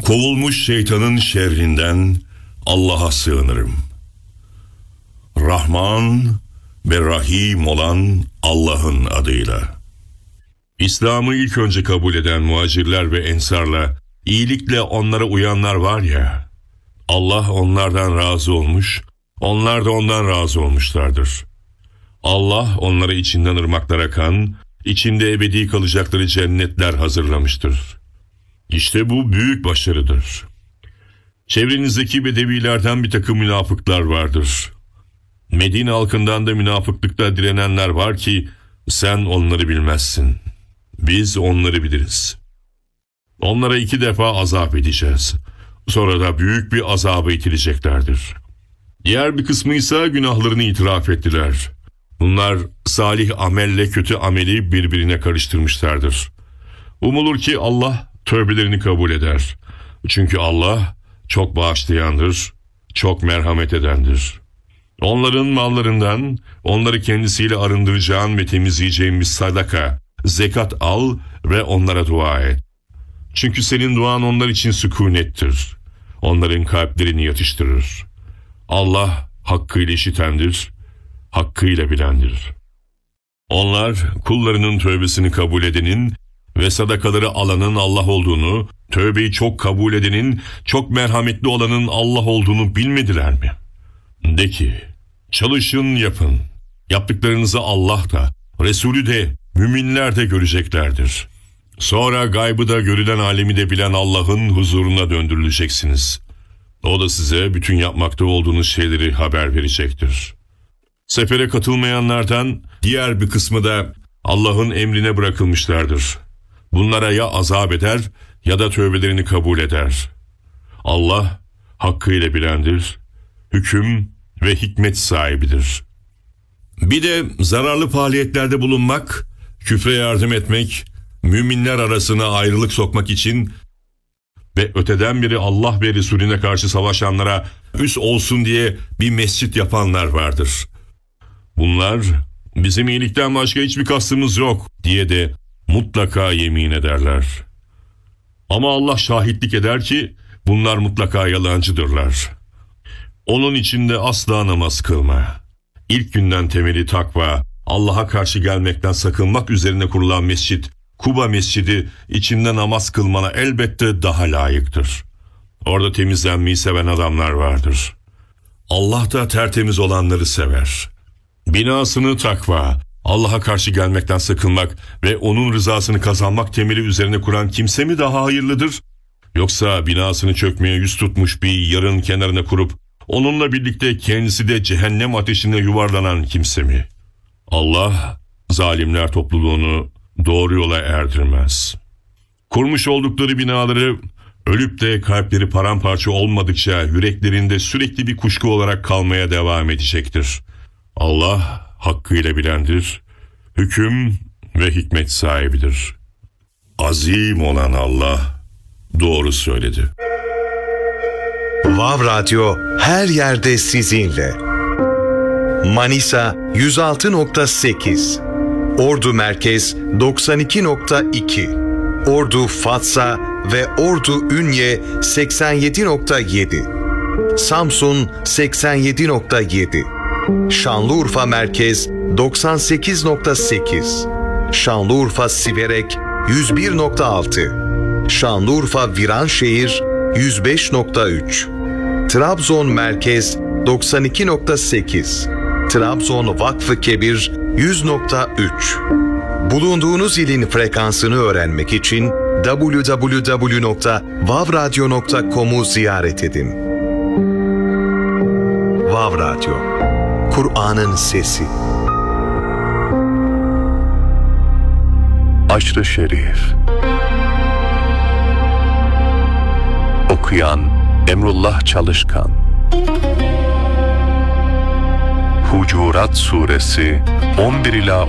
Kovulmuş şeytanın şerrinden Allah'a sığınırım. Rahman ve Rahim olan Allah'ın adıyla. İslam'ı ilk önce kabul eden muhacirler ve ensarla, iyilikle onlara uyanlar var ya, Allah onlardan razı olmuş, onlar da ondan razı olmuşlardır. Allah onlara içinden ırmaklar akan, içinde ebedi kalacakları cennetler hazırlamıştır. İşte bu büyük başarıdır. Çevrenizdeki bedevilerden bir takım münafıklar vardır. Medine halkından da münafıklıkta direnenler var ki sen onları bilmezsin. Biz onları biliriz. Onlara 2 defa azap edeceğiz. Sonra da büyük bir azaba itileceklerdir. Diğer bir kısmı ise günahlarını itiraf ettiler. Bunlar salih amelle kötü ameli birbirine karıştırmışlardır. Umulur ki Allah tövbelerini kabul eder. Çünkü Allah çok bağışlayandır, çok merhamet edendir. Onların mallarından onları kendisiyle arındıracağın ve temizleyeceğin bir sadaka, zekat al ve onlara dua et. Çünkü senin duan onlar için sükunettir. Onların kalplerini yatıştırır. Allah hakkıyla işitendir, hakkıyla bilendir. Onlar kullarının tövbesini kabul edenin ve sadakaları alanın Allah olduğunu, tövbeyi çok kabul edenin, çok merhametli olanın Allah olduğunu bilmediler mi? De ki, çalışın yapın. Yaptıklarınızı Allah da, Resulü de, müminler de göreceklerdir. Sonra gaybı da görülen alemi de bilen Allah'ın huzuruna döndürüleceksiniz. O da size bütün yapmakta olduğunuz şeyleri haber verecektir. Sefere katılmayanlardan diğer bir kısmı da Allah'ın emrine bırakılmışlardır. Bunlara ya azap eder ya da tövbelerini kabul eder. Allah hakkıyla bilendir, hüküm ve hikmet sahibidir. Bir de zararlı faaliyetlerde bulunmak, küfre yardım etmek, müminler arasına ayrılık sokmak için ve öteden beri Allah ve Resulüne karşı savaşanlara üs olsun diye bir mescit yapanlar vardır. Bunlar bizim iyilikten başka hiçbir kastımız yok diye de mutlaka yemin ederler. Ama Allah şahitlik eder ki bunlar mutlaka yalancıdırlar. Onun içinde asla namaz kılma. İlk günden temeli takva, Allah'a karşı gelmekten sakınmak üzerine kurulan mescit, Kuba Mescidi içinde namaz kılmana elbette daha layıktır. Orada temizlenmeyi seven adamlar vardır. Allah da tertemiz olanları sever. Binasını takva, Allah'a karşı gelmekten sakınmak ve onun rızasını kazanmak temeli üzerine kuran kimse mi daha hayırlıdır? Yoksa binasını çökmeye yüz tutmuş bir yarın kenarına kurup onunla birlikte kendisi de cehennem ateşine yuvarlanan kimse mi? Allah zalimler topluluğunu doğru yola erdirmez. Kurmuş oldukları binaları ölüp de kalpleri paramparça olmadıkça yüreklerinde sürekli bir kuşku olarak kalmaya devam edecektir. Allah hakkıyla bilendir, hüküm ve hikmet sahibidir. Azim olan Allah doğru söyledi. Vav Radyo her yerde sizinle. Manisa 106.8, Ordu Merkez 92.2, Ordu Fatsa ve Ordu Ünye 87.7, Samsun 87.7, Şanlıurfa Merkez 98.8, Şanlıurfa Siverek 101.6, Şanlıurfa Viranşehir 105.3, Trabzon Merkez 92.8, Trabzon Vakfı Kebir 100.3. Bulunduğunuz ilin frekansını öğrenmek için www.vavradyo.com'u ziyaret edin. Vav Radyo, Kur'an'ın sesi. Aşr-ı Şerif. Okuyan Emrullah Çalışkan. Hucurat Suresi 11 ila